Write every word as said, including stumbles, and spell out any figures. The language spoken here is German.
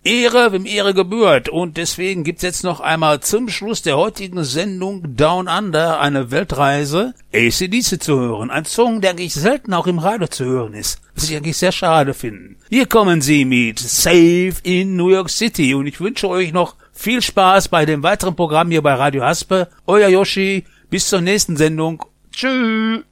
Ehre, wem Ehre gebührt. Und deswegen gibt's jetzt noch einmal zum Schluss der heutigen Sendung Down Under eine Weltreise A C D C zu hören. Ein Song, der eigentlich selten auch im Radio zu hören ist. Was ich eigentlich sehr schade finde. Hier kommen sie mit Safe in New York City. Und ich wünsche euch noch viel Spaß bei dem weiteren Programm hier bei Radio Haspe. Euer Yoshi. Bis zur nächsten Sendung. Tschüss.